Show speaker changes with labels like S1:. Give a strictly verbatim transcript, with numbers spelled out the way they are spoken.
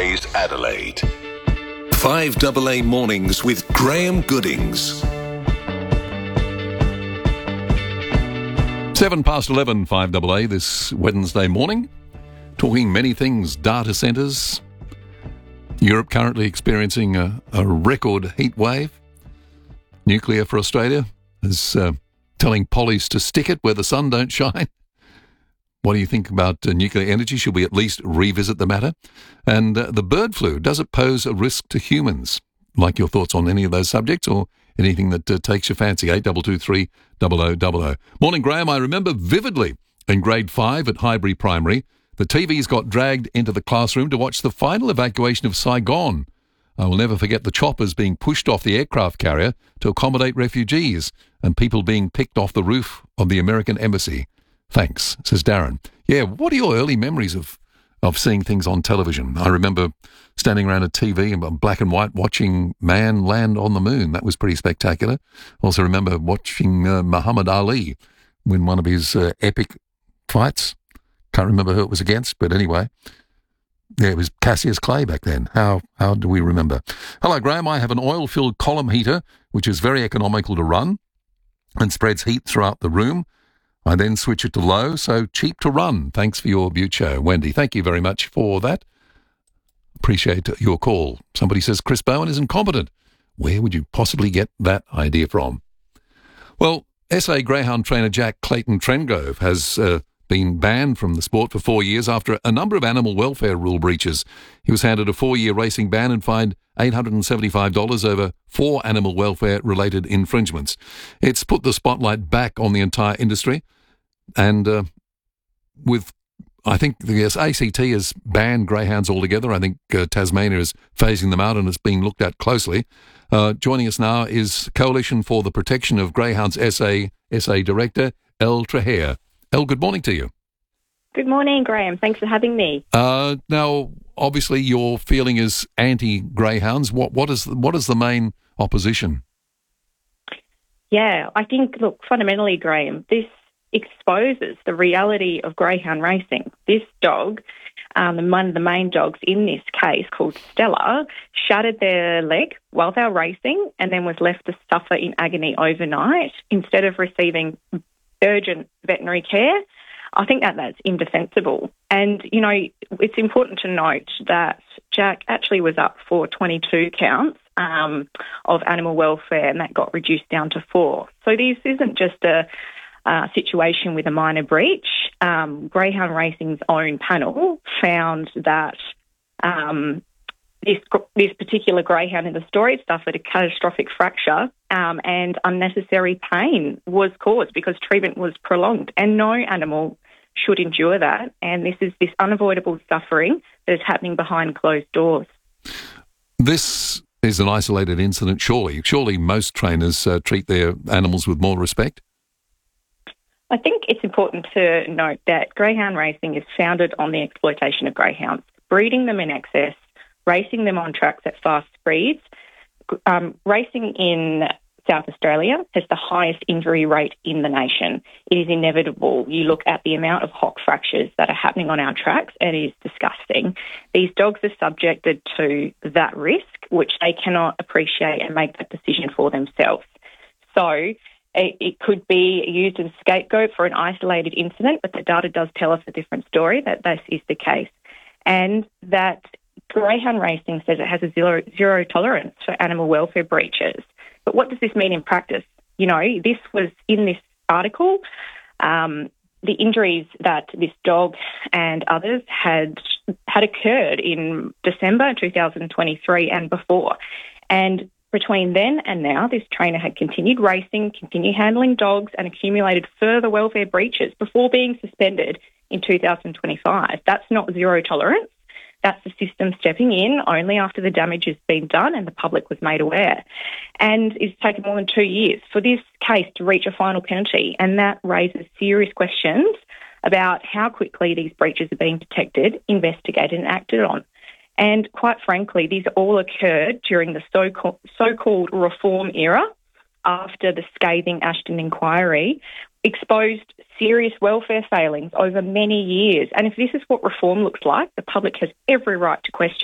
S1: today's Adelaide. five A A Mornings with Graham Goodings.
S2: Seven past eleven, five A A this Wednesday morning. Talking many things, data centres. Europe currently experiencing a, a record heat wave. Nuclear for Australia is uh, telling pollies to stick it where the sun don't shine. What do you think about uh, nuclear energy? Should we at least revisit the matter? And uh, the bird flu, does it pose a risk to humans? Like your thoughts on any of those subjects or anything that uh, takes your fancy? eight two two three, double oh double oh. Morning, Graham. I remember vividly in grade five at Highbury Primary, the T Vs got dragged into the classroom to watch the final evacuation of Saigon. I will never forget the choppers being pushed off the aircraft carrier to accommodate refugees and people being picked off the roof of the American embassy. Thanks, says Darren. Yeah, what are your early memories of, of seeing things on television? I remember standing around a T V in black and white watching man land on the moon. That was pretty spectacular. Also remember watching uh, Muhammad Ali win one of his uh, epic fights. Can't remember who it was against, but anyway. Yeah, it was Cassius Clay back then. How how do we remember? Hello, Graham. I have an oil-filled column heater, which is very economical to run and spreads heat throughout the room. I then switch it to low, so cheap to run. Thanks for your Butte show, Wendy. Thank you very much for that. Appreciate your call. Somebody says Chris Bowen is incompetent. Where would you possibly get that idea from? Well, S A Greyhound trainer Jack Clayton Trengrove has uh, been banned from the sport for four years after a number of animal welfare rule breaches. He was handed a four-year racing ban and fined eight hundred seventy-five dollars over four animal welfare-related infringements. It's put the spotlight back on the entire industry. And uh, with, I think the yes, A C T has banned greyhounds altogether. I think uh, Tasmania is phasing them out and it's being looked at closely. Uh, joining us now is Coalition for the Protection of Greyhounds S A S A Director, Elle Traherne. Elle, good morning to you.
S3: Good morning, Graham. Thanks for having me.
S2: Uh, now, obviously, your feeling is anti-greyhounds. What what is what is the main opposition?
S3: Yeah, I think, look, fundamentally, Graham, this exposes the reality of greyhound racing. This dog, um, one of the main dogs in this case, called Stella, shattered their leg while they were racing and then was left to suffer in agony overnight instead of receiving urgent veterinary care. I think that that's indefensible. And, you know, it's important to note that Jack actually was up for twenty-two counts um, of animal welfare and that got reduced down to four. So this isn't just a uh, situation with a minor breach. Um, Greyhound Racing's own panel found that um, This, this particular greyhound in the story suffered a catastrophic fracture um, and unnecessary pain was caused because treatment was prolonged, and no animal should endure that. And this is this unavoidable suffering that is happening behind closed doors.
S2: This is an isolated incident, surely. Surely most trainers uh, treat their animals with more respect.
S3: I think it's important to note that greyhound racing is founded on the exploitation of greyhounds, breeding them in excess, racing them on tracks at fast speeds. Um, racing in South Australia has the highest injury rate in the nation. It is inevitable. You look at the amount of hock fractures that are happening on our tracks, and it is disgusting. These dogs are subjected to that risk, which they cannot appreciate and make that decision for themselves. So it, it could be used as a scapegoat for an isolated incident, but the data does tell us a different story, that this is the case. And that Greyhound Racing says it has a zero, zero tolerance for animal welfare breaches. But what does this mean in practice? You know, this was in this article, um, the injuries that this dog and others had had occurred in December two thousand twenty-three and before. And between then and now, this trainer had continued racing, continued handling dogs, and accumulated further welfare breaches before being suspended in two thousand twenty-five. That's not zero tolerance. That's the system stepping in only after the damage has been done and the public was made aware. And it's taken more than two years for this case to reach a final penalty, and that raises serious questions about how quickly these breaches are being detected, investigated and acted on. And quite frankly, these all occurred during the so-called, so-called reform era after the scathing Ashton inquiry exposed serious welfare failings over many years. And if this is what reform looks like, the public has every right to question